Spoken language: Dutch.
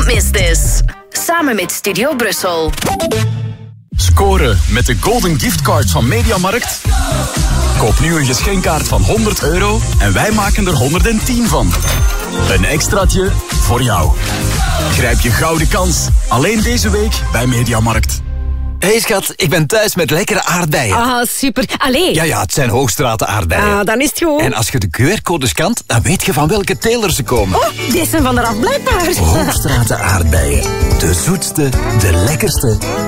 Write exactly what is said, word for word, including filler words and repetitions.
Don't miss this. Samen met Studio Brussel. Scoren met de Golden Gift Cards van Mediamarkt. Koop nu een geschenkkaart van honderd euro en wij maken er honderdtien van. Een extraatje voor jou. Grijp je gouden kans. Alleen deze week bij Mediamarkt. Hé hey schat, ik ben thuis met lekkere aardbeien. Ah, super. Allee. Ja, ja, het zijn Hoogstraten aardbeien. Ah, dan is het goed. En als je de Q R-code scant, dan weet je van welke teler ze komen. Oh, deze zijn van de af blijkbaar. Hoogstraten aardbeien. De zoetste, de lekkerste